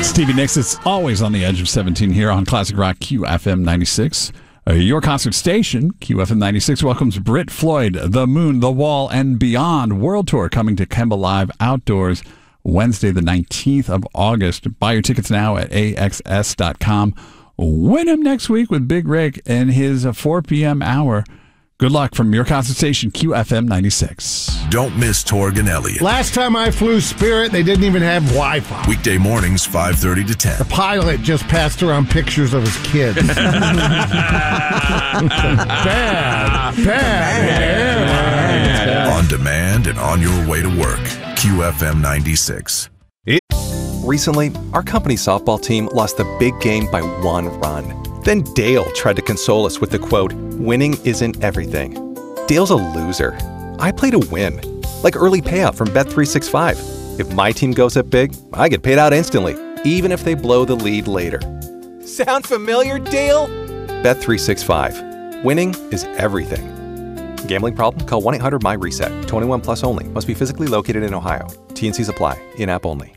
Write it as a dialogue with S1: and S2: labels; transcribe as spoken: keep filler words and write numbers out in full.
S1: Stevie Nicks, it's always on the edge of seventeen here on Classic Rock Q F M ninety-six. Uh, your concert station, Q F M ninety-six, welcomes Brit Floyd, The Moon, The Wall, and Beyond World Tour coming to Kemba Live Outdoors Wednesday, the nineteenth of August. Buy your tickets now at A X S dot com. Win them next week with Big Rick and his four p.m. hour. Good luck from your concert station, Q F M ninety-six.
S2: Don't miss Torg and Elliott.
S3: Last time I flew Spirit, they didn't even have Wi-Fi.
S2: Weekday mornings, five thirty to ten.
S3: The pilot just passed around pictures of his kids. bad, bad, bad.
S2: On demand and on your way to work. Q F M ninety-six.
S4: Recently, our company softball team lost the big game by one run. Then Dale tried to console us with the quote, "Winning isn't everything." Dale's a loser. I play to win. Like early payout from Bet three sixty-five. If my team goes up big, I get paid out instantly, even if they blow the lead later. Sound familiar, Dale? Bet three sixty-five. Winning is everything. Gambling problem? Call one eight hundred M Y RESET. twenty-one plus only. Must be physically located in Ohio. T and Cs apply. In-app only.